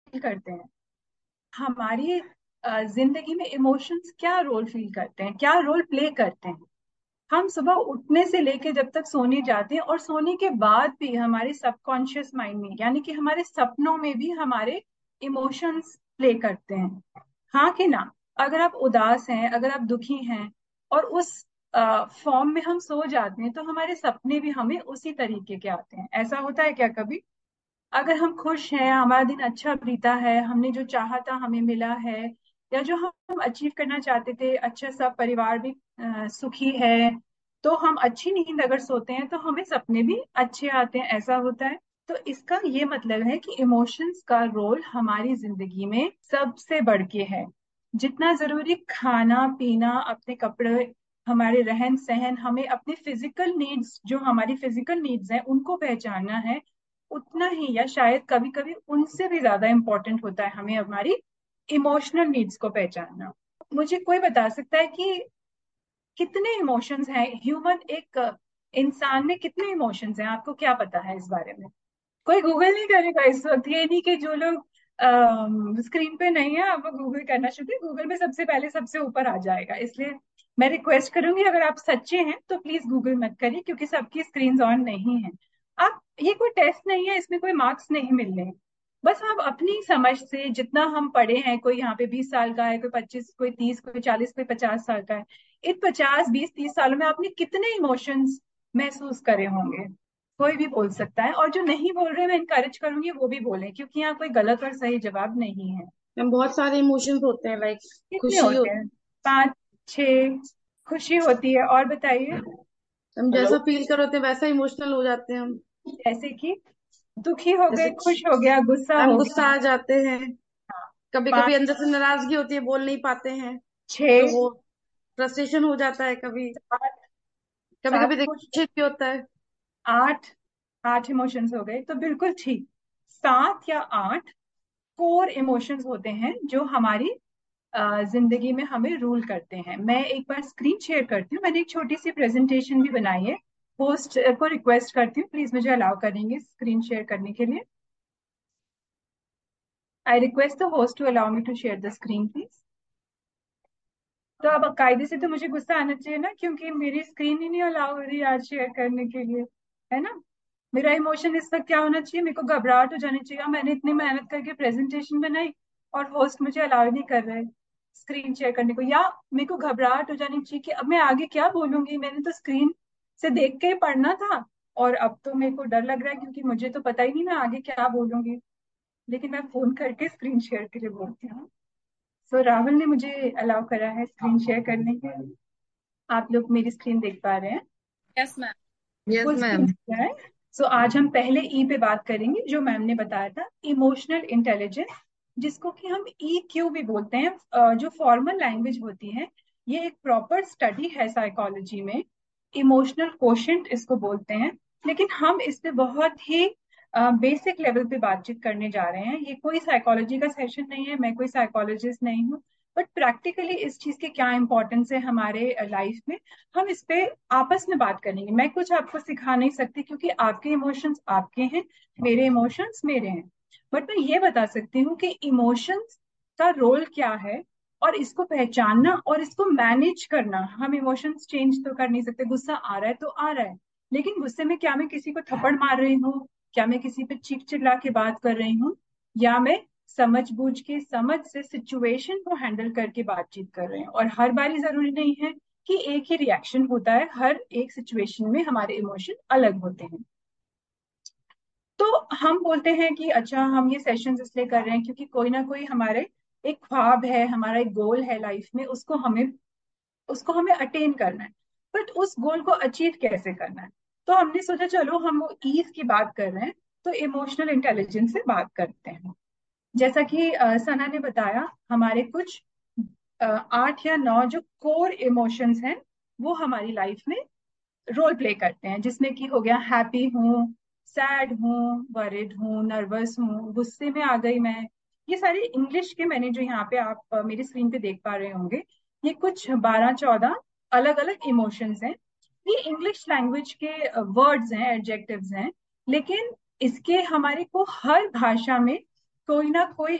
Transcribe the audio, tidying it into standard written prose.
Feel करते हैं, हमारी जिंदगी में इमोशंस क्या रोल फील करते हैं, क्या रोल प्ले करते हैं। हम सुबह उठने से लेके जब तक सोने जाते हैं और सोने के बाद भी हमारे सबकॉन्शियस माइंड में, यानी कि हमारे सपनों में भी हमारे इमोशंस प्ले करते हैं। हाँ कि ना? अगर आप उदास हैं, अगर आप दुखी हैं और उस फॉर्म में हम सो जाते हैं, तो हमारे सपने भी हमें उसी तरीके के आते हैं। ऐसा होता है क्या कभी? अगर हम खुश हैं, हमारा दिन अच्छा बीता है, हमने जो चाहा था हमें मिला है, या जो हम अचीव करना चाहते थे, अच्छा सब परिवार भी सुखी है, तो हम अच्छी नींद अगर सोते हैं तो हमें सपने भी अच्छे आते हैं। ऐसा होता है। तो इसका ये मतलब है कि इमोशंस का रोल हमारी जिंदगी में सबसे बढ़ के है। जितना जरूरी खाना पीना, अपने कपड़े, हमारे रहन सहन, हमें अपने फिजिकल नीड्स, जो हमारी फिजिकल नीड्स हैं उनको पहचानना है, उतना ही या शायद कभी कभी उनसे भी ज्यादा इम्पोर्टेंट होता है हमें हमारी इमोशनल नीड्स को पहचानना। मुझे कोई बता सकता है कि कितने इमोशंस हैं ह्यूमन, एक इंसान में कितने इमोशंस हैं? आपको क्या पता है इस बारे में? कोई गूगल नहीं करेगा इस वक्त। ये नहीं कि जो लोग स्क्रीन पे नहीं है आप वो गूगल करना शुरू करें, गूगल में सबसे पहले सबसे ऊपर आ जाएगा। इसलिए मैं रिक्वेस्ट करूंगी, अगर आप सच्चे हैं तो प्लीज गूगल मत करिए, क्योंकि सबकी स्क्रीन ऑन नहीं है। आप, ये कोई टेस्ट नहीं है, इसमें कोई मार्क्स नहीं मिल रहे हैं। बस आप अपनी समझ से, जितना हम पढ़े हैं, कोई यहाँ पे 20 साल का है, कोई 25, कोई 30, कोई 40, कोई 50 साल का है, इन 50, 20, 30 सालों में आपने कितने इमोशंस महसूस करे होंगे? कोई भी बोल सकता है, और जो नहीं बोल रहे मैं इनकरेज करूंगी वो भी बोलें, क्योंकि यहाँ कोई गलत और सही जवाब नहीं है। मैम बहुत सारे इमोशंस होते हैं, लाइक कितने खुशी होते हैं? 5, 6? खुशी होती है, और बताइए। हम हेलो। जैसा फील कर होते हैं वैसा इमोशनल हो जाते हैं हम। जैसे कि दुखी हो जैसे गए, खुश हो गया, गुस्सा मैम हो गुस्सा गया। आ जाते हैं, हाँ। कभी कभी पाँच, अंदर से नाराजगी होती है, बोल नहीं पाते हैं, तो 6, वो फ्रस्ट्रेशन हो जाता है कभी। 7, कभी 7 कभी इमोशन, देखिए भी होता है। 8, 8 इमोशंस हो गए, तो बिल्कुल ठीक। 7 या 8 कोर इमोशंस होते हैं जो हमारी जिंदगी में हमें रूल करते हैं। मैं एक बार स्क्रीन शेयर करती हूँ, मैंने एक छोटी सी प्रेजेंटेशन भी बनाई है। होस्ट को रिक्वेस्ट करती हूँ, प्लीज मुझे अलाउ करेंगे स्क्रीन शेयर करने के लिए? I request the host to allow me to share the screen please. तो अब कायदे से तो मुझे गुस्सा आना चाहिए ना, क्योंकि मेरी स्क्रीन ही नहीं अलाउ हो रही आज शेयर करने के लिए, है ना? मेरा इमोशन इस वक्त क्या होना चाहिए? मेरे को घबराहट हो जानी चाहिए, मैंने इतनी मेहनत करके प्रेजेंटेशन बनाई और होस्ट मुझे अलाउ ही नहीं कर रहा है स्क्रीन शेयर करने को। या मेरे को घबराहट हो जानी चाहिए कि अब मैं आगे क्या बोलूंगी, मैंने तो स्क्रीन से देख के ही पढ़ना था, और अब तो मेरे को डर लग रहा है क्योंकि मुझे तो पता ही नहीं मैं आगे क्या बोलूंगी, लेकिन मैं फोन करके स्क्रीन शेयर के लिए बोलती हूँ। सो राहुल ने मुझे अलाउ करा है स्क्रीन शेयर करने के लिए। आप लोग मेरी स्क्रीन देख पा रहे हैं? Yes ma'am. Yes full screen ma'am. दिख रहा है? सो आज हम पहले ई पे बात करेंगे, जो मैम ने बताया था, इमोशनल इंटेलिजेंस, जिसको कि हम ई क्यू भी बोलते हैं। जो फॉर्मल लैंग्वेज होती है, ये एक प्रॉपर स्टडी है साइकोलॉजी में। इमोशनल कोशेंट इसको बोलते हैं। लेकिन हम इस पे बहुत ही बेसिक लेवल पे बातचीत करने जा रहे हैं। ये कोई साइकोलॉजी का सेशन नहीं है, मैं कोई साइकोलॉजिस्ट नहीं हूँ, बट प्रैक्टिकली इस चीज के क्या इंपॉर्टेंस है हमारे लाइफ में, हम इस पे आपस में बात करेंगे। मैं कुछ आपको सिखा नहीं सकती, क्योंकि आपके इमोशंस आपके हैं, मेरे इमोशंस मेरे हैं। बट मैं ये बता सकती हूँ कि इमोशंस का रोल क्या है, और इसको पहचानना और इसको मैनेज करना। हम इमोशंस चेंज तो कर नहीं सकते, गुस्सा आ रहा है तो आ रहा है, लेकिन गुस्से में क्या मैं किसी को थप्पड़ मार रही हूँ, क्या मैं किसी पे चीख चिल्ला के बात कर रही हूँ, या मैं समझ बूझ के, समझ से सिचुएशन को हैंडल करके बातचीत कर रहे हैं। और हर बारी जरूरी नहीं है कि एक ही रिएक्शन होता है, हर एक सिचुएशन में हमारे इमोशन अलग होते हैं। तो हम बोलते हैं कि अच्छा, हम ये सेशंस इसलिए कर रहे हैं क्योंकि कोई ना कोई हमारे एक ख्वाब है, हमारा एक गोल है लाइफ में, उसको हमें अटेन करना है। बट उस गोल को अचीव कैसे करना है? तो हमने सोचा चलो हम वो ईज की बात कर रहे हैं, तो इमोशनल इंटेलिजेंस से बात करते हैं। जैसा कि सना ने बताया, हमारे कुछ 8 या 9 जो कोर इमोशंस हैं, वो हमारी लाइफ में रोल प्ले करते हैं, जिसमें कि हो गया हैप्पी हूँ, सैड हूँ, वरिड हूँ, नर्वस हूँ, गुस्से में आ गई मैं। ये सारे इंग्लिश के, मैंने जो यहाँ पे आप मेरी स्क्रीन पे देख पा रहे होंगे, ये कुछ 12-14 अलग अलग इमोशंस हैं। ये इंग्लिश लैंग्वेज के वर्ड्स हैं, एडजेक्टिव्स हैं, लेकिन इसके हमारे को हर भाषा में कोई ना कोई